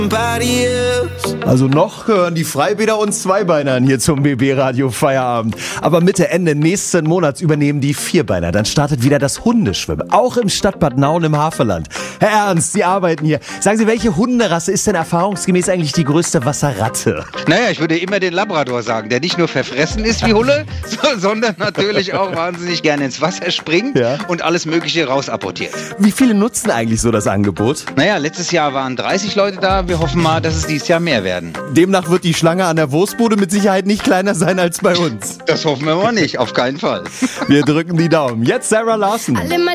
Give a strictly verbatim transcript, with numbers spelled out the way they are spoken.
Also noch gehören die Freibäder uns Zweibeinern hier zum B B-Radio Feierabend. Aber Mitte, Ende nächsten Monats übernehmen die Vierbeiner. Dann startet wieder das Hundeschwimmen, auch im Stadtbad Nauen im Havelland. Herr Ernst, Sie arbeiten hier. Sagen Sie, welche Hunderasse ist denn erfahrungsgemäß eigentlich die größte Wasserratte? Naja, ich würde immer den Labrador sagen, der nicht nur verfressen ist wie Hulle, so, sondern natürlich auch wahnsinnig gerne ins Wasser springt Ja. und alles Mögliche rausapportiert. Wie viele nutzen eigentlich so das Angebot? Naja, letztes Jahr waren dreißig Leute da. Wir hoffen mal, dass es dieses Jahr mehr werden. Demnach wird die Schlange an der Wurstbude mit Sicherheit nicht kleiner sein als bei uns. Das hoffen wir mal nicht, auf keinen Fall. Wir drücken die Daumen. Jetzt Sarah Larson.